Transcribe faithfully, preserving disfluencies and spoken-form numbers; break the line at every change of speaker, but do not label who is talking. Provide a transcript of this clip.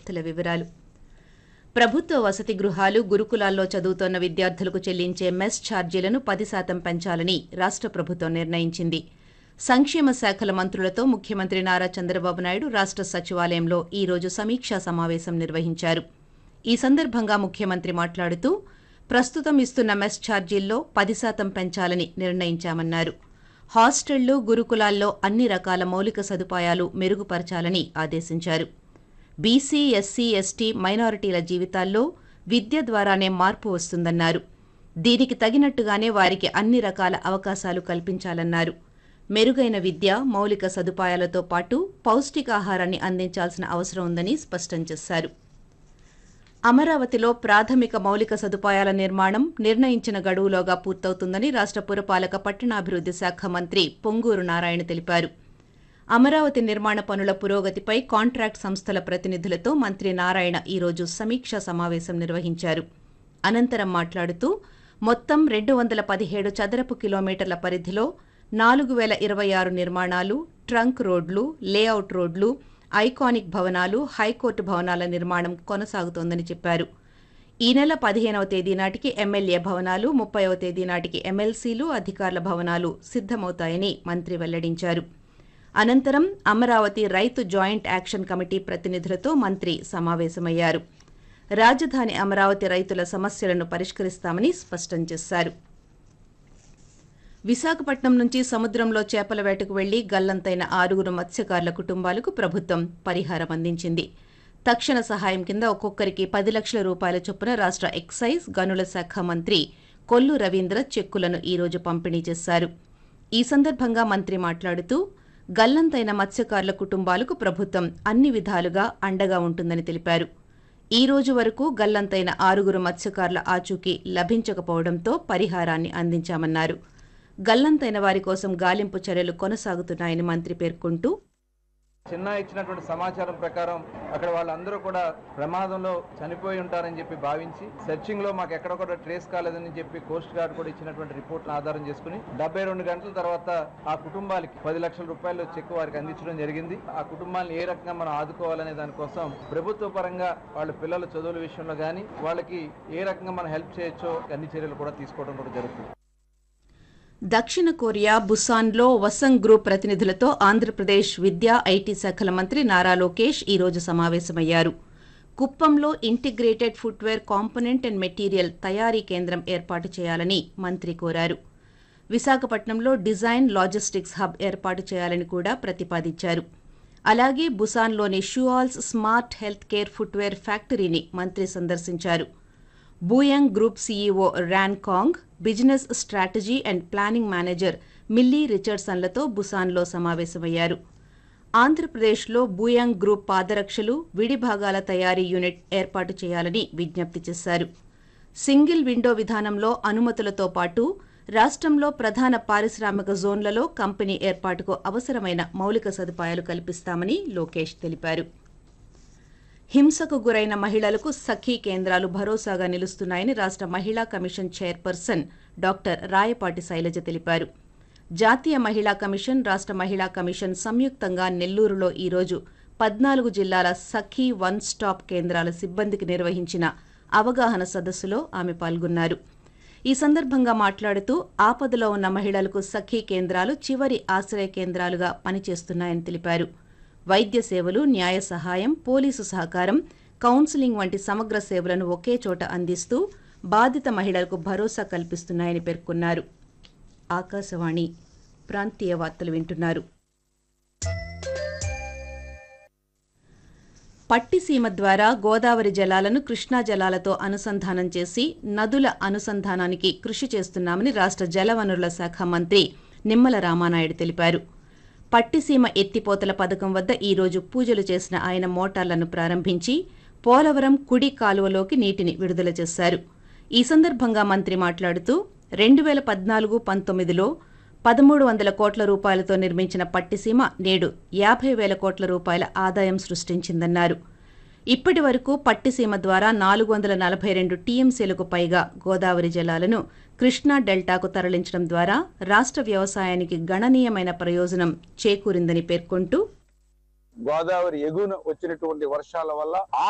వార్తల వివరాలు. ప్రభుత్వ వసతి గృహాలు, గురుకులాల్లో చదువుతోన్న విద్యార్థులకు చెల్లించే మెస్ ఛార్జీలను పది శాతం పెంచాలని రాష్ట ప్రభుత్వం నిర్ణయించింది. సంక్షేమ శాఖల మంత్రులతో ముఖ్యమంత్రి నారా చంద్రబాబు నాయుడు రాష్ట సచివాలయంలో ఈ రోజు సమీక్షా సమావేశం నిర్వహించారు. ఈ సందర్భంగా ముఖ్యమంత్రి మాట్లాడుతూ ప్రస్తుతం ఇస్తున్న మెస్ ఛార్జీల్లో పది శాతం పెంచాలని నిర్ణయించామన్నారు. హాస్టళ్లు, గురుకులాల్లో అన్ని రకాల మౌలిక సదుపాయాలు మెరుగుపరచాలని ఆదేశించారు. బీసీ, ఎస్సీ, ఎస్టీ, మైనారిటీల జీవితాల్లో విద్య ద్వారానే మార్పు వస్తుందన్నారు. దీనికి తగినట్టుగానే వారికి అన్ని రకాల అవకాశాలు కల్పించాలన్నారు. మెరుగైన విద్య, మౌలిక సదుపాయాలతో పాటు పౌష్టికాహారాన్ని అందించాల్సిన అవసరం ఉందని స్పష్టం చేశారు. అమరావతిలో ప్రాథమిక మౌలిక సదుపాయాల నిర్మాణం నిర్ణయించిన గడువులోగా పూర్తవుతుందని రాష్ట పురపాలక పట్టణాభివృద్ది శాఖ మంత్రి పొంగూరు నారాయణ తెలిపారు. అమరావతి నిర్మాణ పనుల పురోగతిపై కాంట్రాక్ట్ సంస్థల ప్రతినిధులతో మంత్రి నారాయణ ఈ రోజు సమీక్షా సమావేశం నిర్వహించారు. అనంతరం మాట్లాడుతూ మొత్తం రెండు వందల పదిహేడు చదరపు కిలోమీటర్ల పరిధిలో నాలుగు వేల ఇరవై ఆరు నిర్మాణాలు, ట్రంక్ రోడ్లు, లేఅవుట్ రోడ్లు, ఐకానిక్ భవనాలు, హైకోర్టు భవనాల నిర్మాణం కొనసాగుతోందని చెప్పారు. ఈ నెల పదిహేనవ తేదీ నాటికి ఎమ్మెల్యే భవనాలు, ముప్పైవ తేదీ నాటికి ఎమ్మెల్సీలు, అధికారుల భవనాలు సిద్దమవుతాయని మంత్రి వెల్లడించారు. అనంతరం అమరావతి రైతు జాయింట్ యాక్షన్ కమిటీ ప్రతినిధులతో మంత్రి సమావేశమయ్యారు. రాజధాని అమరావతి రైతుల సమస్యలను పరిష్కరిస్తామని స్పష్టం చేశారు. విశాఖపట్నం నుంచి సముద్రంలో చేపల వేటకు వెళ్లి గల్లంతైన ఆరుగురు మత్స్యకారుల కుటుంబాలకు ప్రభుత్వం పరిహారం అందించింది. తక్షణ సహాయం కింద ఒక్కొక్కరికి పది లక్షల రూపాయల చొప్పున రాష్ట ఎక్సైజ్, గనుల శాఖ మంత్రి కొల్లు రవీంద్ర చెక్కులను ఈ రోజు పంపిణీ చేశారు. ఈ సందర్భంగా మంత్రి మాట్లాడుతూ గల్లంతైన మత్స్యకారుల కుటుంబాలకు ప్రభుత్వం అన్ని విధాలుగా అండగా ఉంటుందని తెలిపారు. ఈ రోజు వరకు గల్లంతైన ఆరుగురు మత్స్యకారుల ఆచూకీ లభించకపోవడంతో పరిహారాన్ని అందించామన్నారు. గల్లంతైన వారి కోసం గాలింపు చర్యలు కొనసాగుతున్నాయని మంత్రి పేర్కొంటూ
చిన్న ఇచ్చినటువంటి సమాచారం ప్రకారం అక్కడ వాళ్ళందరూ కూడా ప్రమాదంలో చనిపోయి ఉంటారని చెప్పి భావించి సెర్చింగ్ లో మాకు ఎక్కడ కూడా ట్రేస్ కాలేదని చెప్పి కోస్ట్ గార్డ్ కూడా ఇచ్చినటువంటి రిపోర్ట్ను ఆధారం చేసుకుని డెబ్బై రెండు గంటల తర్వాత ఆ కుటుంబాలకి పది లక్షల రూపాయలు చెక్ వారికి అందించడం జరిగింది. ఆ కుటుంబాలను ఏ రకంగా మనం ఆదుకోవాలనే దానికోసం ప్రభుత్వ పరంగా వాళ్ళ పిల్లల చదువుల విషయంలో కానీ వాళ్ళకి ఏ రకంగా మనం హెల్ప్ చేయొచ్చో అన్ని చర్యలు కూడా తీసుకోవడం కూడా జరుగుతుంది.
దక్షిణ కొరియా బుసాన్లో వసంగ్ గ్రూప్ ప్రతినిధులతో ఆంధ్రప్రదేశ్ విద్యా, ఐటీ శాఖల మంత్రి నారా లోకేష్ ఈ రోజు సమావేశమయ్యారు. కుప్పంలో integrated footwear component and material తయారీ కేంద్రం ఏర్పాటు చేయాలని మంత్రి కోరారు. విశాఖపట్నంలో డిజైన్, లాజిస్టిక్స్ హబ్ ఏర్పాటు చేయాలని కూడా ప్రతిపాదించారు. అలాగే బుసాన్లోని షూఆల్స్ స్మార్ట్ హెల్త్ కేర్ ఫుట్వేర్ ఫ్యాక్టరీని మంత్రి సందర్శించారు. బూయంగ్ group CEO Ryan Kong, business strategy and planning manager milli రిచర్డ్సన్లతో బుసాన్లో సమావేశమయ్యారు. ఆంధ్రప్రదేశ్లో బూయంగ్ గ్రూప్ పాదరక్షలు, విడి భాగాల తయారీ యూనిట్ ఏర్పాటు చేయాలని విజ్ఞప్తి చేశారు. సింగిల్ విండో విధానంలో అనుమతులతో పాటు రాష్ట్రంలో ప్రధాన పారిశ్రామిక జోన్లలో కంపెనీ ఏర్పాటుకు అవసరమైన మౌలిక సదుపాయాలు కల్పిస్తామని లోకేష్ తెలిపారు. హింసకు గురైన మహిళలకు సఖీ కేంద్రాలు భరోసాగా నిలుస్తున్నాయని రాష్ట మహిళా commission chairperson doctor Rayapati Shailaja తెలిపారు. జాతీయ మహిళా కమిషన్, రాష్ట మహిళా కమిషన్ సంయుక్తంగా నెల్లూరులో ఈ రోజు పద్నాలుగు జిల్లాల సఖీ వన్ స్టాప్ కేంద్రాల సిబ్బందికి నిర్వహించిన అవగాహన సదస్సులో ఆమె పాల్గొన్నారు. ఈ సందర్భంగా మాట్లాడుతూ ఆపదలో ఉన్న మహిళలకు సఖీ కేంద్రాలు చివరి ఆశ్రయ కేంద్రాలుగా పనిచేస్తున్నాయని తెలిపారు. వైద్య సేవలు, న్యాయ సహాయం, పోలీసు సహకారం, కౌన్సిలింగ్ వంటి సమగ్ర సేవలను ఒకే చోట అందిస్తూ బాధిత మహిళలకు భరోసా కల్పిస్తున్నాయని పేర్కొన్నారు. ఆకాశవాణి ప్రాంతీయ వార్తలు వింటున్నారు. పట్టిసీమ ద్వారా గోదావరి జలాలను కృష్ణా జలాలతో అనుసంధానం చేసి నదుల అనుసంధానానికి కృషి చేస్తున్నామని రాష్ట జలవనరుల శాఖ మంత్రి నిమ్మల రామానాయుడు తెలిపారు. పట్టిసీమ ఎత్తిపోతల పథకం వద్ద ఈ రోజు పూజలు చేసిన ఆయన మోటార్లను ప్రారంభించి పోలవరం కుడి కాలువలోకి నీటిని విడుదల చేశారు. ఈ సందర్భంగా మంత్రి మాట్లాడుతూ రెండు వేల పద్నాలుగు పంతొమ్మిదిలో పదమూడు వందల కోట్ల రూపాయలతో నిర్మించిన పట్టిసీమ నేడు యాభై వేల కోట్ల రూపాయల ఆదాయం సృష్టించిందన్నారు. ఇప్పటి వరకు పట్టిసీమ ద్వారా నాలుగు వందల నలభై రెండు టీఎంసీలకు పైగా గోదావరి జలాలను కృష్ణా డెల్టాకు తరలించడం ద్వారా రాష్ట్ర వ్యవసాయానికి గణనీయమైన ప్రయోజనం చేకూరిందని పేర్కొంటూ
గోదావరి ఎగువన వచ్చినటువంటి వర్షాల వల్ల